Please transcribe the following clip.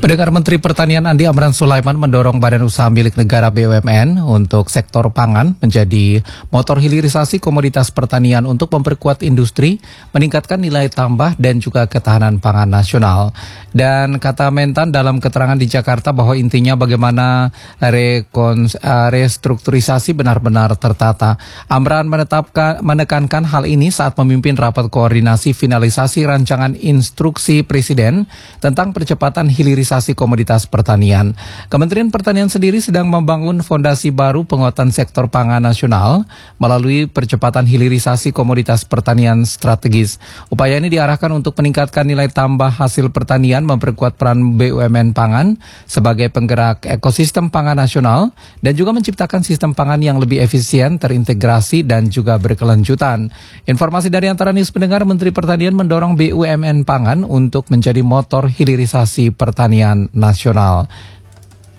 Pendengar, Menteri Pertanian Andi Amran Sulaiman mendorong Badan Usaha Milik Negara BUMN untuk sektor pangan menjadi motor hilirisasi komoditas pertanian untuk memperkuat industri, meningkatkan nilai tambah dan juga ketahanan pangan nasional. Dan kata Mentan dalam keterangan di Jakarta bahwa intinya bagaimana restrukturisasi benar-benar tertata. Amran menekankan hal ini saat memimpin rapat koordinasi finalisasi rancangan instruksi Presiden tentang percepatan hilirisasi komoditas pertanian. Kementerian Pertanian sendiri sedang membangun fondasi baru penguatan sektor pangan nasional melalui percepatan hilirisasi komoditas pertanian strategis. Upaya ini diarahkan untuk meningkatkan nilai tambah hasil pertanian, memperkuat peran BUMN pangan sebagai penggerak ekosistem pangan nasional, dan juga menciptakan sistem pangan yang lebih efisien, terintegrasi, dan juga berkelanjutan. Informasi dari Antara News, pendengar, Menteri Pertanian mendorong BUMN pangan untuk menjadi motor hilirisasi pertanian nasional.